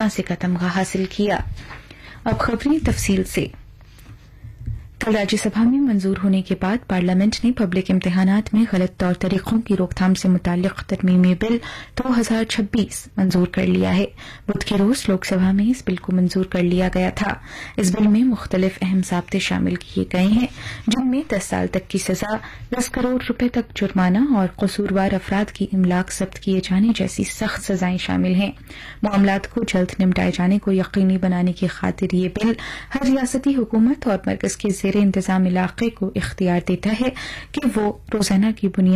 फांसी का तमगा हासिल किया। अब खबरें तफसील से। कल राज्यसभा में मंजूर होने के बाद पार्लियामेंट ने पब्लिक इम्तिहानात में गलत तौर तरीकों की रोकथाम से मुताल्लिक तरमीमी बिल 2026 मंजूर कर लिया है। बुध के रोज लोकसभा में इस बिल को मंजूर कर लिया गया था। इस बिल में मुख्तलिफ अहम ज़ाब्ते शामिल किए गए हैं, जिनमें 10 साल तक की सजा, 10 करोड़ रुपए तक जुर्माना और कसूरवार अफराद की इमलाक जब्त किए जाने जैसी सख्त सजाएं शामिल हैं। मामलात को जल्द निपटाए जाने को यकीनी बनाने की खातिर ये बिल हर रियासती हुकूमत और मरकज के ज़ेरे इंतजाम इलाके को इख्तियार देता है कि वो रोजाना की बुनियाद